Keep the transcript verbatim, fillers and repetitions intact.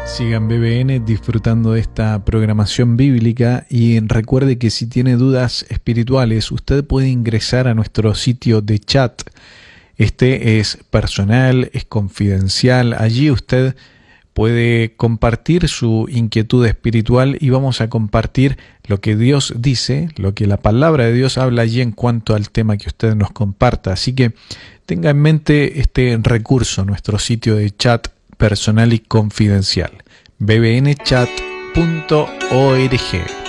Sigan B B N disfrutando de esta programación bíblica y recuerde que si tiene dudas espirituales usted puede ingresar a nuestro sitio de chat. Este es personal, es confidencial. Allí usted puede compartir su inquietud espiritual y vamos a compartir lo que Dios dice, lo que la palabra de Dios habla allí en cuanto al tema que usted nos comparta. Así que tenga en mente este recurso, nuestro sitio de chat personal y confidencial, b b n chat punto org.